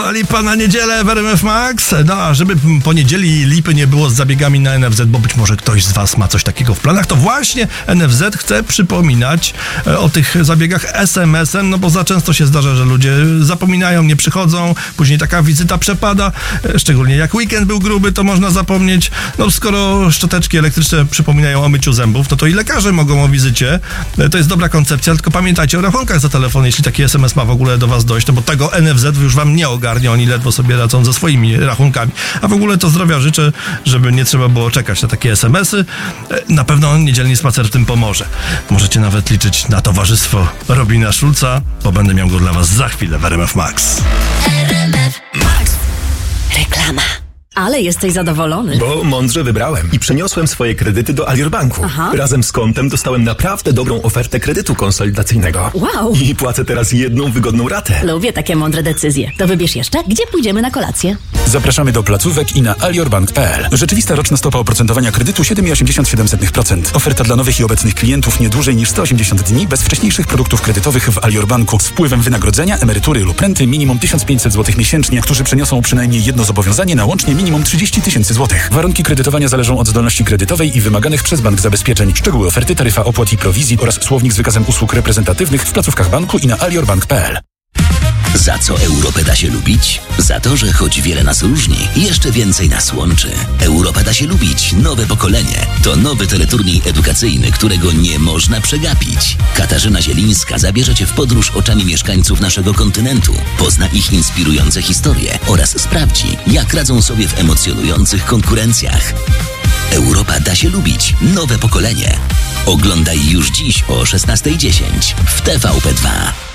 Dua Lipa na niedzielę w RMF Max. No a żeby po niedzieli lipy nie było z zabiegami na NFZ, bo być może ktoś z was ma coś takiego w planach, to właśnie NFZ chce przypominać o tych zabiegach SMS-em, no bo za często się zdarza, że ludzie zapominają, nie przychodzą, później taka wizyta przepada, szczególnie jak weekend był gruby, to można zapomnieć. No skoro szczoteczki elektryczne przypominają o myciu zębów, no to i lekarze mogą o wizycie. To jest dobra koncepcja, tylko pamiętajcie o rachunkach za telefon, jeśli taki SMS ma w ogóle do was dojść, no bo tego NFZ już wam nie ogarnie, oni ledwo sobie radzą ze swoimi rachunkami. A w ogóle to zdrowia życzę, żeby nie trzeba było czekać na takie SMS-y. Na pewno niedzielny spacer w tym pomoże. Możecie nawet liczyć na towarzystwo Robina Schulza, bo będę miał go dla was za chwilę w RMF Max. RMF Max. Reklama. Ale jesteś zadowolony. Bo mądrze wybrałem i przeniosłem swoje kredyty do Alior Banku. Aha. Razem z kontem dostałem naprawdę dobrą ofertę kredytu konsolidacyjnego. Wow. I płacę teraz jedną wygodną ratę. Lubię takie mądre decyzje. To wybierz jeszcze, gdzie pójdziemy na kolację. Zapraszamy do placówek i na aliorbank.pl. Rzeczywista roczna stopa oprocentowania kredytu 7,87%. Oferta dla nowych i obecnych klientów nie dłużej niż 180 dni bez wcześniejszych produktów kredytowych w Alior Banku z wpływem wynagrodzenia, emerytury lub renty minimum 1500 zł miesięcznie, którzy przeniosą przynajmniej jedno zobowiązanie na łącznie minimum 30 000 złotych. Warunki kredytowania zależą od zdolności kredytowej i wymaganych przez bank zabezpieczeń. Szczegóły oferty, taryfa opłat i prowizji oraz słownik z wykazem usług reprezentatywnych w placówkach banku i na aliorbank.pl. Za co Europę da się lubić? Za to, że choć wiele nas różni, jeszcze więcej nas łączy. Europa da się lubić. Nowe pokolenie. To nowy teleturniej edukacyjny, którego nie można przegapić. Katarzyna Zielińska zabierze cię w podróż oczami mieszkańców naszego kontynentu. Pozna ich inspirujące historie oraz sprawdzi, jak radzą sobie w emocjonujących konkurencjach. Europa da się lubić. Nowe pokolenie. Oglądaj już dziś o 16:10 w TVP2.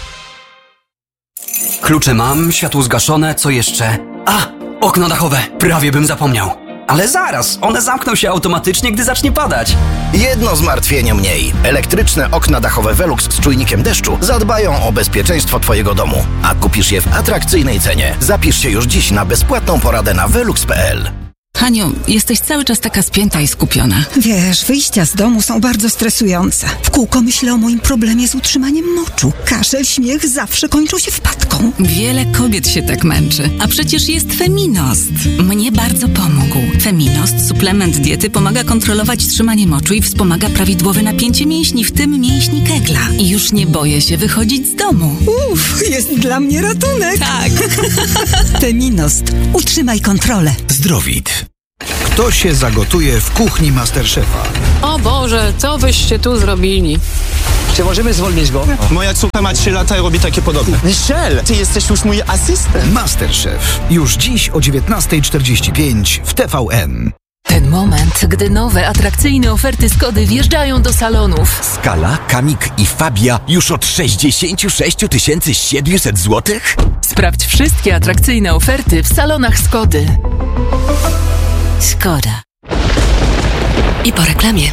Klucze mam, światło zgaszone, co jeszcze? Okno dachowe, prawie bym zapomniał. Ale zaraz, one zamkną się automatycznie, gdy zacznie padać. Jedno zmartwienie mniej. Elektryczne okna dachowe Velux z czujnikiem deszczu zadbają o bezpieczeństwo twojego domu. A kupisz je w atrakcyjnej cenie. Zapisz się już dziś na bezpłatną poradę na velux.pl. Haniu, jesteś cały czas taka spięta i skupiona. Wiesz, wyjścia z domu są bardzo stresujące. W kółko myślę o moim problemie z utrzymaniem moczu. Kaszel, śmiech zawsze kończą się wpadką. Wiele kobiet się tak męczy, a przecież jest Feminost. Mnie bardzo pomógł. Feminost, suplement diety, pomaga kontrolować trzymanie moczu i wspomaga prawidłowe napięcie mięśni, w tym mięśni kegla. I już nie boję się wychodzić z domu. Jest dla mnie ratunek. Tak. Feminost. Utrzymaj kontrolę. Zdrowit. Kto się zagotuje w kuchni Masterchefa? O Boże, co byście tu zrobili? Czy możemy zwolnić go? Moja córka ma 3 lata i robi takie podobne. Michel, ty jesteś już mój asystent. Masterchef. Już dziś o 19:45 w TVN. Ten moment, gdy nowe, atrakcyjne oferty Skody wjeżdżają do salonów. Skala, Kamik i Fabia już od 66 700 zł? Sprawdź wszystkie atrakcyjne oferty w salonach Skody. Skoda. I po reklamie.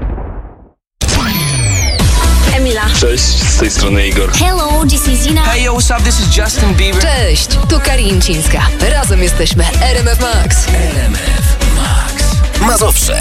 Emila. Cześć, z tej strony Igor. Hello, this is Zina. Hey yo, what's up, this is Justin Bieber. Cześć, tu Karincińska. Razem jesteśmy RMF Max. RMF Max. Mazowsze.